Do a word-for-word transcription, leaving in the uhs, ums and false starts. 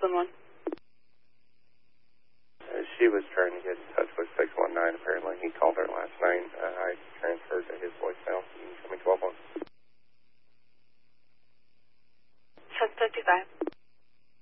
one one. Uh, she was trying to get in touch with six one nine. Apparently, he called her last night. Uh, I transferred to his voicemail. You can show me twelve one. seven fifty-five.